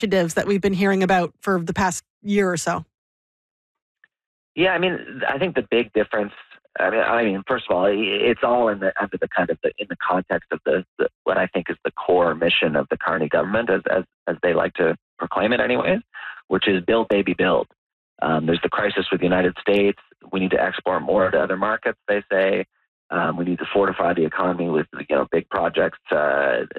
initiatives that we've been hearing about for the past year or so? Yeah, I mean, I think the big difference. I mean, first of all, it's all in the context of the what I think is the core mission of the Carney government, as they like to proclaim it, anyways, which is build, baby, build. There's the crisis with the United States. We need to export more to other markets, they say. We need to fortify the economy with big projects